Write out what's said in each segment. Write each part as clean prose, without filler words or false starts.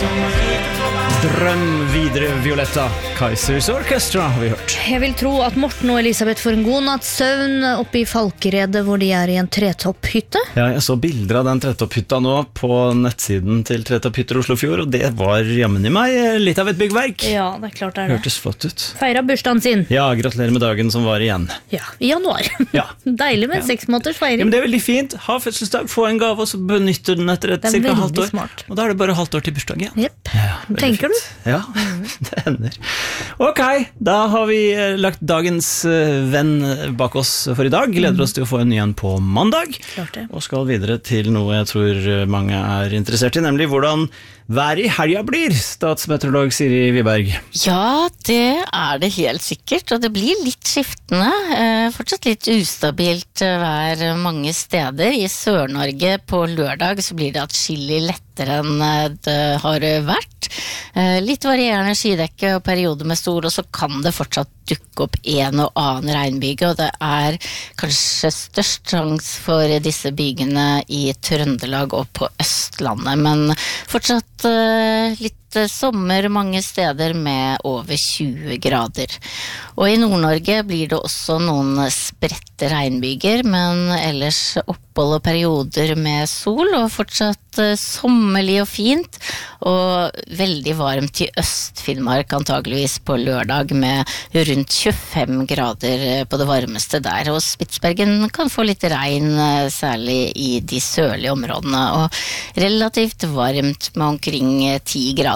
Drøm videre, Violetta. Kaisers Orchestra har vi hørt. Jeg vil tro at Morten og Elisabeth får en god natts søvn oppe i Falkeredet, hvor de er i en tretopphytte. Ja, jeg så bilder av den tretopphytta nå på nettsiden til Tretopphytter Oslofjord, og det var jammen i meg litt av et byggverk. Ja, det er klart det er det. Hørtes flott ut. Feira bursdagen sin. Ja, gratulerer med dagen som var igjen. Ja, i januar. Ja. Deilig med 6 måneders feiring. Ja, men det er veldig fint. Ha fødselsdag, få en gave, og så benytter den etter et cirka halvt år. Smart. Og da er det bare halvt år til bursdag igjen. Jepp. Tenker du? Ja, det hender. Ok, da har vi lagt dagens venn bak oss for i dag. Gleder oss til å få en ny en på mandag. Klart det. Og skal videre til noe jeg tror mange er interessert i, nemlig hvordan været i helga blir, statsmeteorolog Siri Wiberg. Ja, det er det helt sikkert, og det blir litt skiftende. Fortsatt litt ustabilt vær mange steder. I Sør-Norge på lørdag så blir det atskillig lettere enn det har vært. Litt varierende skydekke og perioder med sol, og så kan det fortsatt dukke opp en og annen regnbyge, og det er kanskje størst sjanse for disse bygene i Trøndelag og på Østlandet, men fortsatt litt sommer mange steder med over 20 grader. Og i Nord-Norge blir det også noen spredte regnbyger, men ellers opphold og perioder med sol, og fortsatt sommerlig og fint, og veldig varmt i Øst-Finnmark antageligvis på lørdag, med rundt 25 grader på det varmeste der. Og Spitsbergen kan få litt regn, særlig i de sørlige områdene, og relativt varmt med omkring 10 grader.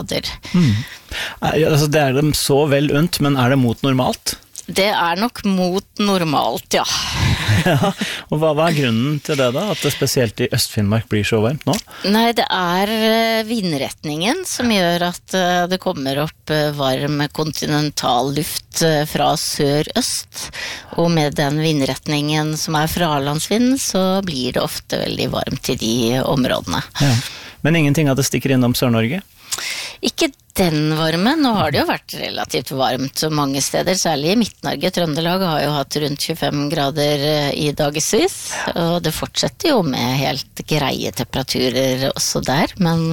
Altså, det er dem så vel unt, men er det mot normalt? Det er nok mot normalt, ja. Ja, og hva er grunnen til det da, at det spesielt i Øst-Finnmark blir så varmt nå? Nei, det er vindretningen som gjør at det kommer opp varm kontinental luft fra sør-øst, og med den vindretningen som er fralandsvind, så blir det ofte veldig varmt i de områdene. Ja. Men ingenting at det stikker innom Sør-Norge? Ikke den varme. Nå har det jo vært relativt varmt mange steder, særlig i Midt-Norge. Trøndelag har jo hatt rundt 25 grader i dagevis, og det fortsetter jo med helt greie temperaturer også der. Men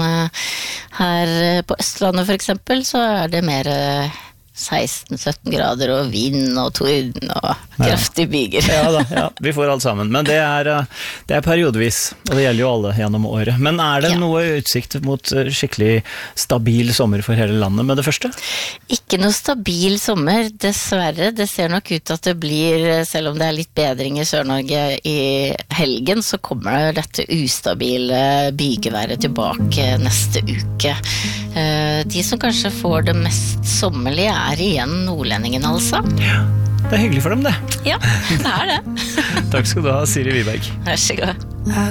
her på Østlandet for eksempel, så er det mer 16-17 grader og vind og torden og kraftige byger. Ja da, ja, vi får alt sammen. Men det er periodevis, og det gjelder jo alle gjennom året. Men er det noe utsikt mot skikkelig stabil sommer for hele landet med det første? Ikke noe stabil sommer, dessverre. Det ser nok ut at det blir, selv om det er litt bedring i Sør-Norge i helgen, så kommer dette ustabile bygeværet tilbake neste uke. De som kanskje får det mest sommerlige er igjen nordlendingen, altså. Ja, det er hyggelig for dem det. Ja, det er det. Takk skal du ha, Siri Wiberg. Vær så god.